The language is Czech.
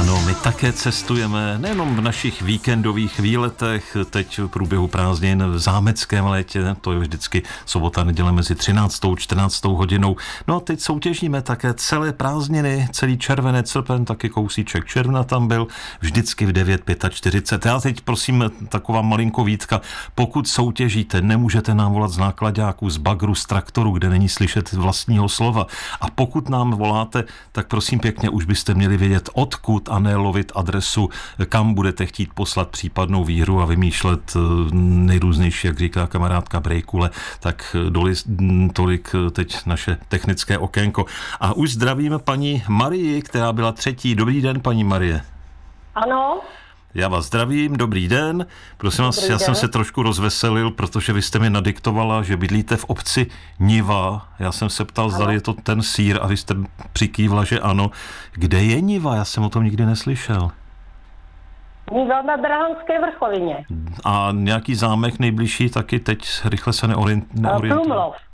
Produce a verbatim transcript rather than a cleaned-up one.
Ano, my také cestujeme nejenom v našich víkendových výletech, teď v průběhu prázdnin v zámeckém létě, to je vždycky sobota, neděle mezi třináctou a čtrnáctou hodinou. No a teď soutěžíme také celé prázdniny, celý červenec, srpen, taky kousíček června tam byl, vždycky v devět čtyřicet pět. Já teď prosím, taková malinko výtka, pokud soutěžíte, nemůžete nám volat z náklaďáků, z bagru, z traktoru, kde není slyšet vlastního slova. A pokud nám voláte, tak prosím pěkně, už byste měli vědět odkud a ne lovit adresu, kam budete chtít poslat případnou výhru a vymýšlet nejrůznější, jak říká kamarádka Brejkule, tak doli, tolik teď naše technické okénko. A už zdravím paní Marii, která byla třetí. Dobrý den, paní Marie. Ano. Já vás zdravím, dobrý den. Prosím vás, já jsem se trošku rozveselil, protože vy jste mi nadiktovala, že bydlíte v obci Niva. Já jsem se ptal, zda je to ten sýr a vy jste přikývla, že ano. Kde je Niva? Já jsem o tom nikdy neslyšel. Niva na Drahanské vrcholině. A nějaký zámek nejbližší taky teď rychle se neorientuji. Plumlov.